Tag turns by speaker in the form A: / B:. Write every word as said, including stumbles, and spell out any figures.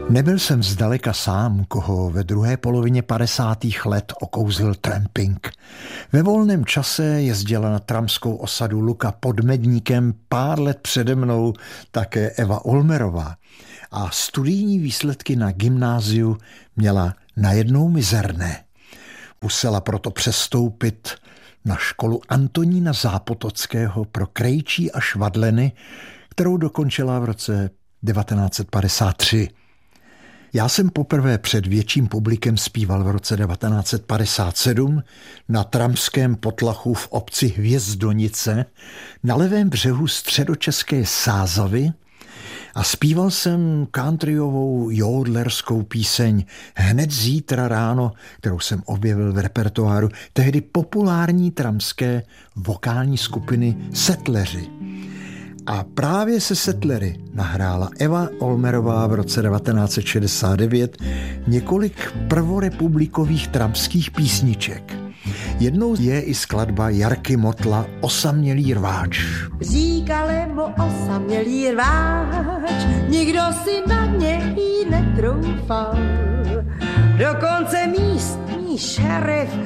A: Nebyl jsem zdaleka sám, koho ve druhé polovině padesátých let okouzlil tramping. Ve volném čase jezdila na tramskou osadu Luka pod Medníkem pár let přede mnou také Eva Olmerová a studijní výsledky na gymnáziu měla najednou mizerné. Musela proto přestoupit na školu Antonína Zápotockého pro krejčí a švadleny, kterou dokončila v roce devatenáct set padesát tři. Já jsem poprvé před větším publikem zpíval v roce devatenáct set padesát sedm na tramském potlachu v obci Hvězdonice na levém břehu středočeské Sázavy a zpíval jsem countryovou jodlerskou píseň Hned zítra ráno, kterou jsem objevil v repertoáru tehdy populární tramské vokální skupiny Settleři. A právě se Settlery nahrála Eva Olmerová v roce devatenáct set šedesát devět několik prvorepublikových tramských písniček. Jednou je i skladba Jarky Motla Osamělý rváč.
B: Říkali mu osamělý rváč, nikdo si na něj netroufal. Dokonce místní šerif